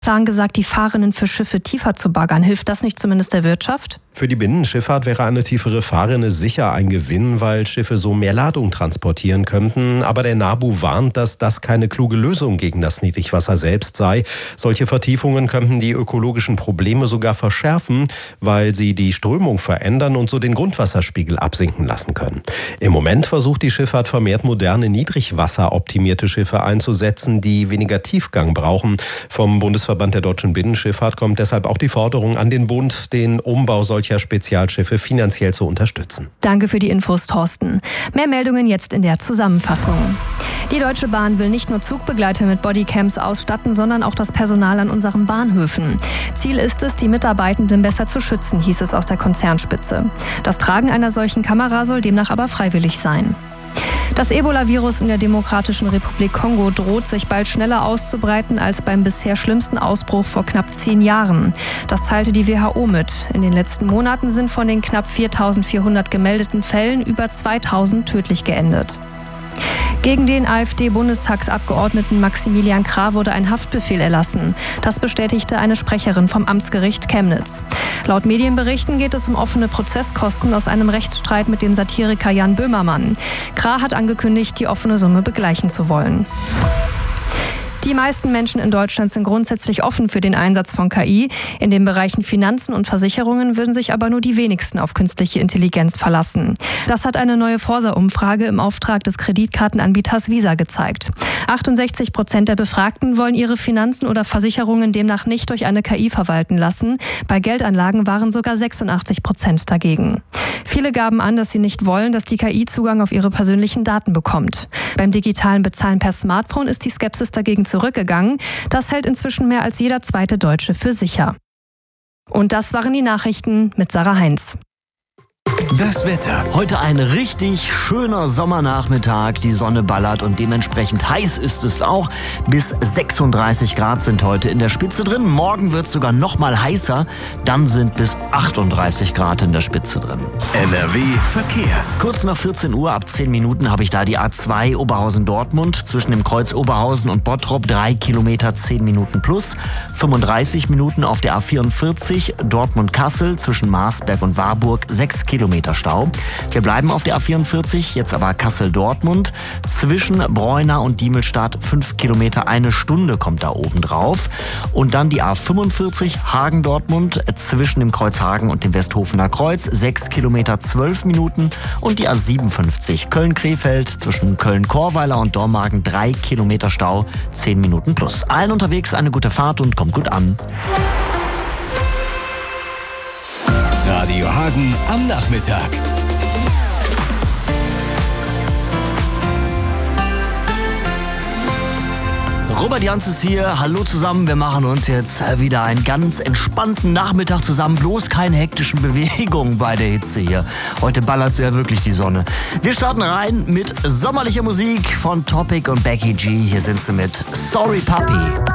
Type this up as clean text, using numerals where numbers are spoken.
Plan gesagt, die Fahrerinnen für Schiffe tiefer zu baggern. Hilft das nicht zumindest der Wirtschaft? Für die Binnenschifffahrt wäre eine tiefere Fahrrinne sicher ein Gewinn, weil Schiffe so mehr Ladung transportieren könnten. Aber der NABU warnt, dass das keine kluge Lösung gegen das Niedrigwasser selbst sei. Solche Vertiefungen könnten die ökologischen Probleme sogar verschärfen, weil sie die Strömung verändern und so den Grundwasserspiegel absinken lassen können. Im Moment versucht die Schifffahrt vermehrt moderne, niedrigwasseroptimierte Schiffe einzusetzen, die weniger Tiefgang brauchen. Vom Bundesverband der deutschen Binnenschifffahrt kommt deshalb auch die Forderung an den Bund, den Umbau solcher Spezialschiffe finanziell zu unterstützen. Danke für die Infos, Thorsten. Mehr Meldungen jetzt in der Zusammenfassung. Die Deutsche Bahn will nicht nur Zugbegleiter mit Bodycams ausstatten, sondern auch das Personal an unseren Bahnhöfen. Ziel ist es, die Mitarbeitenden besser zu schützen, hieß es aus der Konzernspitze. Das Tragen einer solchen Kamera soll demnach aber freiwillig sein. Das Ebola-Virus in der Demokratischen Republik Kongo droht sich bald schneller auszubreiten als beim bisher schlimmsten Ausbruch vor knapp 10 Jahren. Das teilte die WHO mit. In den letzten Monaten sind von den knapp 4.400 gemeldeten Fällen über 2.000 tödlich geendet. Gegen den AfD-Bundestagsabgeordneten Maximilian Krah wurde ein Haftbefehl erlassen. Das bestätigte eine Sprecherin vom Amtsgericht Chemnitz. Laut Medienberichten geht es um offene Prozesskosten aus einem Rechtsstreit mit dem Satiriker Jan Böhmermann. Krah hat angekündigt, die offene Summe begleichen zu wollen. Die meisten Menschen in Deutschland sind grundsätzlich offen für den Einsatz von KI. In den Bereichen Finanzen und Versicherungen würden sich aber nur die wenigsten auf künstliche Intelligenz verlassen. Das hat eine neue Forsa-Umfrage im Auftrag des Kreditkartenanbieters Visa gezeigt. 68% der Befragten wollen ihre Finanzen oder Versicherungen demnach nicht durch eine KI verwalten lassen. Bei Geldanlagen waren sogar 86% dagegen. Viele gaben an, dass sie nicht wollen, dass die KI Zugang auf ihre persönlichen Daten bekommt. Beim digitalen Bezahlen per Smartphone ist die Skepsis dagegen zurückgegangen. Das hält inzwischen mehr als jeder zweite Deutsche für sicher. Und das waren die Nachrichten mit Sarah Heinz. Das Wetter. Heute ein richtig schöner Sommernachmittag. Die Sonne ballert und dementsprechend heiß ist es auch. Bis 36 Grad sind heute in der Spitze drin. Morgen wird es sogar noch mal heißer. Dann sind bis 38 Grad in der Spitze drin. NRW Verkehr. Kurz nach 14 Uhr, ab 10 Minuten, habe ich da die A2 Oberhausen-Dortmund. Zwischen dem Kreuz Oberhausen und Bottrop 3 Kilometer, 10 Minuten plus. 35 Minuten auf der A44 Dortmund-Kassel zwischen Marsberg und Warburg 6 Kilometer Stau. Wir bleiben auf der A44, jetzt aber Kassel-Dortmund. Zwischen Breuna und Diemelstadt 5 Kilometer, 1 Stunde kommt da oben drauf. Und dann die A45 Hagen-Dortmund zwischen dem Kreuz Hagen und dem Westhofener Kreuz 6 Kilometer, 12 Minuten. Und die A57 Köln-Krefeld zwischen Köln-Chorweiler und Dormagen 3 Kilometer Stau, 10 Minuten plus. Allen unterwegs eine gute Fahrt und kommt gut an. Radio Hagen am Nachmittag. Robert Jans ist hier. Hallo zusammen. Wir machen uns jetzt wieder einen ganz entspannten Nachmittag zusammen. Bloß keine hektischen Bewegungen bei der Hitze hier. Heute ballert ja wirklich die Sonne. Wir starten rein mit sommerlicher Musik von Topic und Becky G. Hier sind sie mit Sorry Puppy.